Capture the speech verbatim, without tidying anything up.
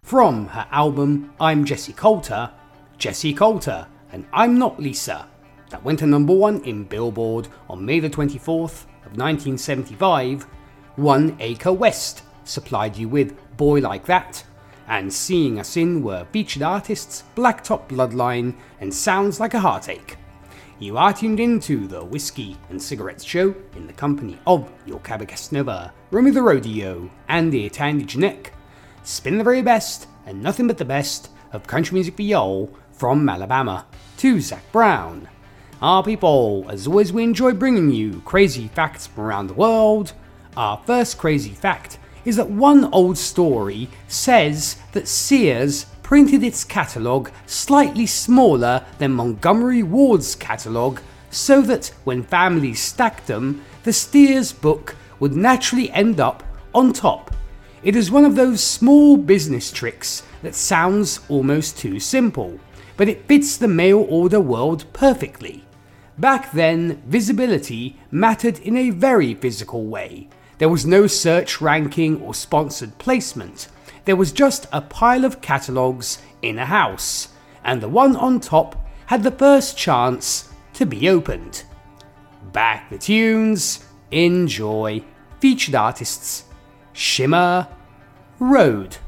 From her album I'm Jessie Coulter, Jessie Coulter and I'm Not Lisa, that went to number one in Billboard on May the twenty-fourth of nineteen seventy-five, One Acre West supplied you with Boy Like That, and Seeing Us In were featured artists Blacktop Bloodline and Sounds Like a Heartache. You are tuned into the Whiskey and Cigarettes Show in the company of your Cabacasanova, Romy the Rodeo, and the Tandy Janek. Spin the very best and nothing but the best of country music for y'all from Alabama to Zac Brown. Our people, as always, we enjoy bringing you crazy facts from around the world. Our first crazy fact is that one old story says that Sears printed its catalogue slightly smaller than Montgomery Ward's catalogue so that when families stacked them, the Sears book would naturally end up on top. It is one of those small business tricks that sounds almost too simple, but it fits the mail order world perfectly. Back then, visibility mattered in a very physical way. There was no search ranking or sponsored placement. There was just a pile of catalogues in a house, and the one on top had the first chance to be opened. Back the tunes, enjoy, featured artists, Shimmer, Road.